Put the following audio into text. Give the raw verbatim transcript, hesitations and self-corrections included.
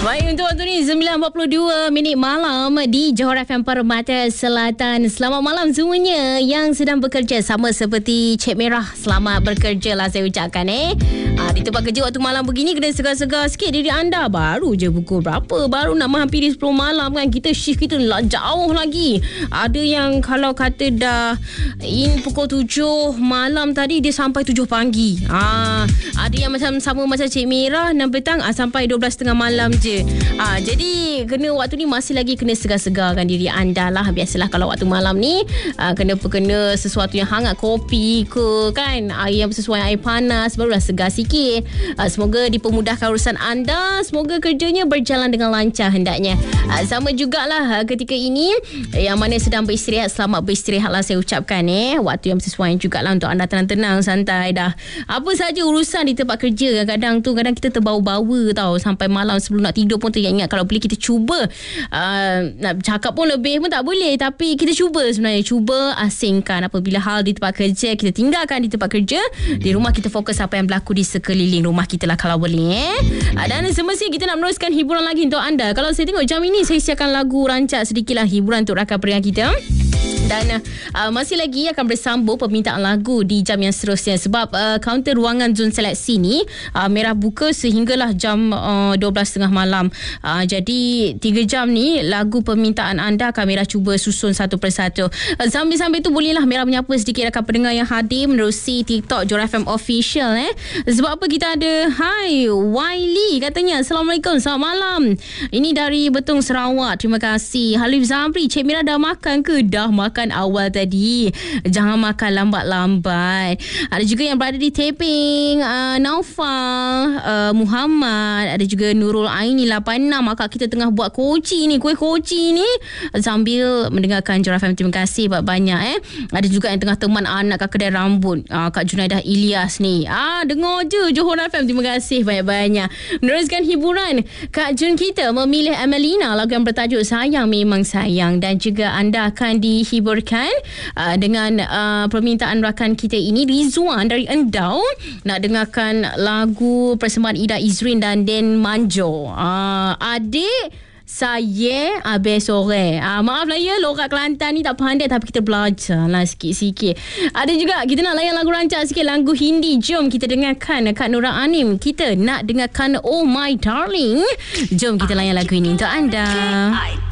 Baik, untuk waktu ni sembilan empat puluh dua minit malam di Johor F M Permata Selatan. Selamat malam semuanya yang sedang bekerja, sama seperti Cik Merah. Selamat bekerja lah saya ucapkan eh. Ha, di tempat kerja waktu malam begini kena segar-segar sikit diri anda. Baru je pukul berapa? Baru nak menghampiri sepuluh malam kan. Kita shift kita lah jauh lagi. Ada yang kalau kata dah in pukul tujuh malam tadi, dia sampai tujuh pagi. Ha, ada yang macam sama macam Cik Merah, enam petang ha, sampai dua belas tiga puluh malam je. Ha, jadi kena waktu ni masih lagi kena segar-segarkan diri anda lah. Biasalah kalau waktu malam ni ha, kena kena sesuatu yang hangat, kopi ke kan, air yang sesuai air panas, barulah segar sikit. Ha, semoga dipermudahkan urusan anda, semoga kerjanya berjalan dengan lancar hendaknya. Ha, sama jugalah ketika ini yang mana sedang beristirahat, selamat beristirahat lah saya ucapkan eh. Waktu yang sesuai jugalah untuk anda tenang-tenang, santai dah. Apa saja urusan di tempat kerja, kadang-kadang tu kadang kita terbawa-bawa tau, sampai malam sebelum nak tidur pun teringat. Kalau boleh kita cuba uh, nak cakap pun lebih pun tak boleh, tapi kita cuba sebenarnya, cuba asingkan apabila hal di tempat kerja, kita tinggalkan di tempat kerja, di rumah kita fokus apa yang berlaku di sekeliling rumah kita lah kalau boleh eh. Uh, dan semestinya kita nak meneruskan hiburan lagi untuk anda. Kalau saya tengok jam ini, saya siapkan lagu rancak sedikitlah hiburan untuk rakan pendengar kita. Dan uh, masih lagi akan bersambung permintaan lagu di jam yang seterusnya, sebab uh, kaunter ruangan zon seleksi ni uh, Merah buka sehinggalah jam uh, dua belas tiga puluh malam. Uh, jadi tiga jam ni lagu permintaan anda akan Merah cuba susun satu persatu. Uh, sambil-sambil tu bolehlah Merah menyapa sedikit rakan pendengar yang hadir menerusi TikTok Johor F M Official eh. Sebab apa kita ada Hai Wiley katanya, Assalamualaikum, selamat malam. Ini dari Betong Sarawak. Terima kasih. Halif Zamri, Cik Merah dah makan ke? Dah makan awal tadi. Jangan makan lambat-lambat. Ada juga yang berada di Teping, uh, Naufal, uh, Muhammad, ada juga Nurul Aini lapan enam. Akak kita tengah buat koci ni, kuih koci ni sambil mendengarkan Johor F M. Terima kasih banyak eh. Ada juga yang tengah teman anak kat kedai rambut, uh, Kak Junaidah Ilyas ni. Ah, dengar je Johor F M. Terima kasih banyak-banyak. Meneruskan hiburan, Kak Jun kita memilih Amelina, lagu yang bertajuk Sayang Memang Sayang, dan juga anda akan dihiburkan uh, dengan uh, permintaan rakan kita ini, Rizwan dari Endau, nak dengarkan lagu persembahan Ida Izrin dan Den Manjo. Uh, adik saya Abe Sore. Ah, maaf lah ya, lorak Kelantan ni tak pandai, tapi kita belajar lah sikit-sikit. Ada juga kita nak layan lagu rancak sikit, lagu Hindi. Jom kita dengarkan Kak Nura Anim. Kita nak dengarkan Oh My Darling. Jom kita layan lagu ini untuk anda.